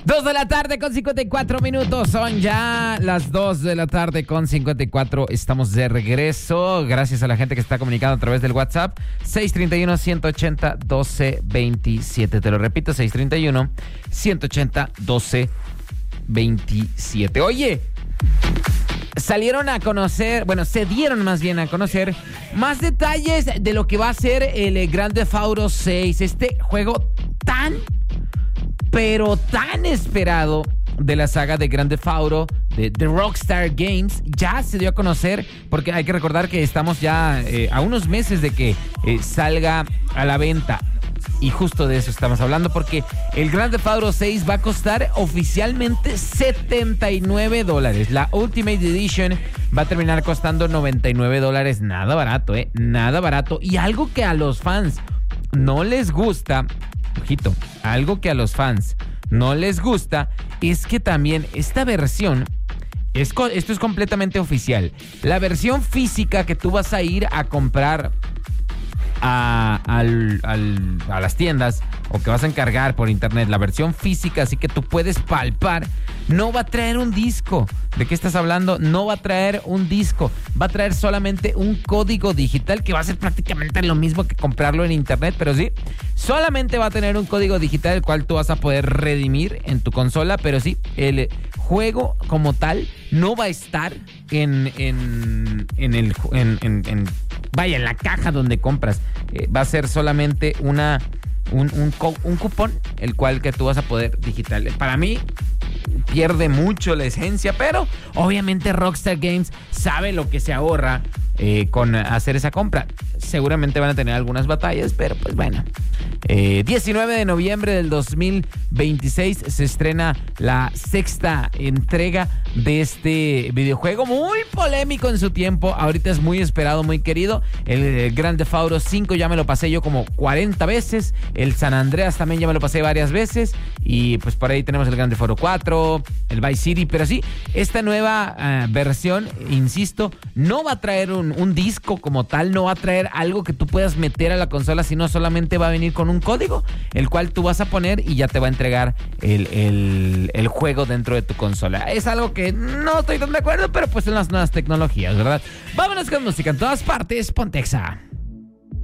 2 de la tarde con 54 minutos. Son ya las 2 de la tarde con 54. Estamos de regreso. Gracias a la gente que está comunicando a través del WhatsApp. 631-180-1227. Te lo repito, 631-180-1227. Oye, salieron a conocer, bueno, se dieron más bien a conocer más detalles de lo que va a ser el Grand Theft Auto 6. Este juego pero tan esperado de la saga de Grand Theft Auto de Rockstar Games. Ya se dio a conocer, porque hay que recordar que estamos ya a unos meses de que salga a la venta. Y justo de eso estamos hablando, porque el Grand Theft Auto 6 va a costar oficialmente $79. La Ultimate Edition va a terminar costando $99. Nada barato, nada barato. Y algo que a los fans no les gusta, ojito, algo que a los fans no les gusta es que también esta versión, esto es completamente oficial. La versión física que tú vas a ir a comprar a las tiendas o que vas a encargar por internet, la versión física, así que tú puedes palpar, no va a traer un disco. ¿De qué estás hablando? No va a traer un disco, va a traer solamente un código digital, que va a ser prácticamente lo mismo que comprarlo en internet, pero sí, solamente va a tener un código digital el cual tú vas a poder redimir en tu consola, pero sí, el juego como tal no va a estar en la caja donde compras. Va a ser solamente un cupón, el cual que tú vas a poder digital. Para mí pierde mucho la esencia, pero obviamente Rockstar Games sabe lo que se ahorra con hacer esa compra. Seguramente van a tener algunas batallas, pero pues bueno. 19 de noviembre del 2026 se estrena la sexta entrega de este videojuego, muy polémico en su tiempo. Ahorita es muy esperado, muy querido. El Grand Theft Auto 5 ya me lo pasé yo como 40 veces. El San Andreas también ya me lo pasé varias veces. Y pues por ahí tenemos el Grand Theft Auto 4, el Vice City. Pero sí, esta nueva versión, insisto, no va a traer un disco como tal, no va a traer algo que tú puedas meter a la consola, sino solamente va a venir con un código, el cual tú vas a poner y ya te va a entregar el juego dentro de tu consola. Es algo que no estoy tan de acuerdo, pero pues en las nuevas tecnologías, ¿verdad? Vámonos con música en todas partes, Pontexa.